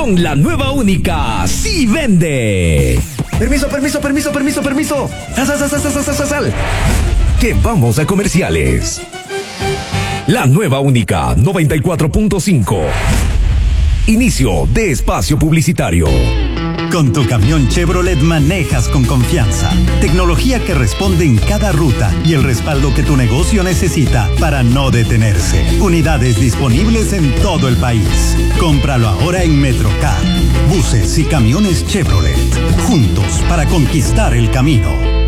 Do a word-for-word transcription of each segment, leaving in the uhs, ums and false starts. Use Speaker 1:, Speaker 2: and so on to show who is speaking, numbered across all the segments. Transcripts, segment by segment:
Speaker 1: con la nueva única Sí Vende. Permiso, permiso, permiso, permiso, permiso. Sal, sal, sal, sal, sal, sal, sal, sal. Que vamos a comerciales. La nueva única noventa y cuatro punto cinco. Inicio de espacio publicitario.
Speaker 2: Con tu camión Chevrolet manejas con confianza. Tecnología que responde en cada ruta y el respaldo que tu negocio necesita para no detenerse. Unidades disponibles en todo el país. Cómpralo ahora en Metrocar. Buses y camiones Chevrolet. Juntos para conquistar el camino.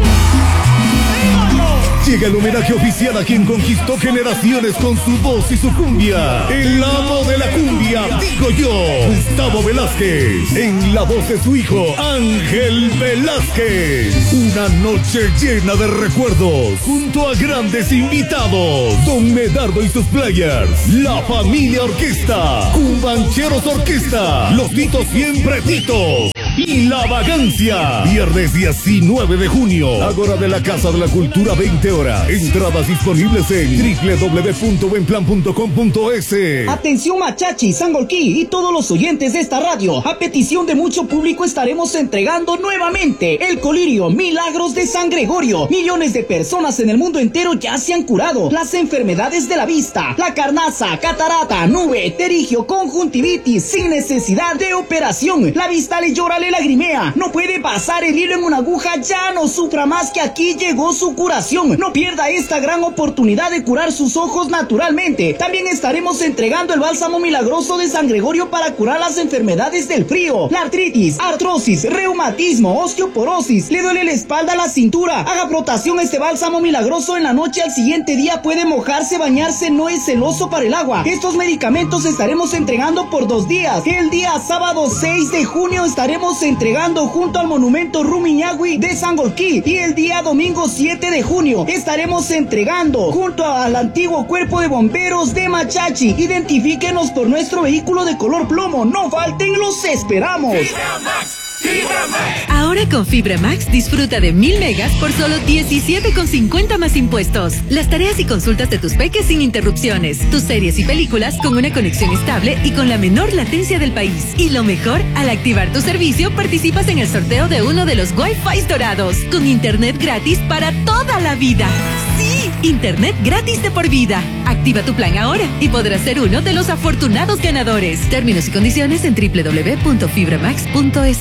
Speaker 3: Llega el homenaje oficial a quien conquistó generaciones con su voz y su cumbia. El amo de la cumbia, digo yo, Gustavo Velázquez. En la voz de su hijo, Ángel Velázquez. Una noche llena de recuerdos, junto a grandes invitados. Don Medardo y sus players. La Familia Orquesta. Cumbancheros Orquesta. Los Titos Siempre Titos. Y La Vagancia. Viernes diecinueve de junio. Agora de la Casa de la Cultura, veinte horas. Entradas disponibles en doble u doble u doble u punto buenplan punto com punto es.
Speaker 4: Atención Machachi, Sangolquí y todos los oyentes de esta radio. A petición de mucho público estaremos entregando nuevamente el colirio Milagros de San Gregorio. Millones de personas en el mundo entero ya se han curado. Las enfermedades de la vista, la carnaza, catarata, nube, terigio, conjuntivitis, sin necesidad de operación. La vista le llora, le lagrimea. No puede pasar el hilo en una aguja, ya no sufra más, que aquí llegó su curación. No pierda esta gran oportunidad de curar sus ojos naturalmente. También estaremos entregando el bálsamo milagroso de San Gregorio para curar las enfermedades del frío, la artritis, artrosis, reumatismo, osteoporosis. Le duele la espalda, la cintura. Haga flotación este bálsamo milagroso en la noche, al siguiente día puede mojarse, bañarse, no es celoso para el agua. Estos medicamentos estaremos entregando por dos días. El día sábado seis de junio estaremos entregando junto al monumento Rumiñahui de Sangolquí, y el día domingo siete de junio estaremos entregando junto al antiguo cuerpo de bomberos de Machachi. Identifíquenos por nuestro vehículo de color plomo, no falten, los esperamos.
Speaker 5: Fibra Max, Fibra Max. Ahora con Fibra Max disfruta de mil megas por solo diecisiete con cincuenta más impuestos. Las tareas y consultas de tus peques sin interrupciones. Tus series y películas con una conexión estable y con la menor latencia del país. Y lo mejor, al activar tu servicio participas en el sorteo de uno de los Wi-Fi dorados con internet gratis para toda la vida. ¡Sí! Internet gratis de por vida. Activa tu plan ahora y podrás ser uno de los afortunados ganadores. Términos y condiciones en doble u doble u doble u punto fibra max punto es.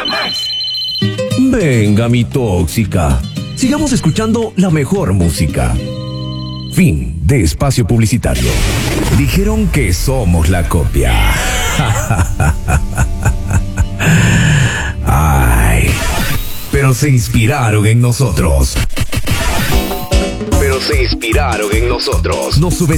Speaker 1: Venga, mi tóxica. Sigamos escuchando la mejor música. Fin de espacio publicitario. Dijeron que somos la copia. Ay, pero se inspiraron en nosotros. Pero se inspiraron en nosotros. Nos sube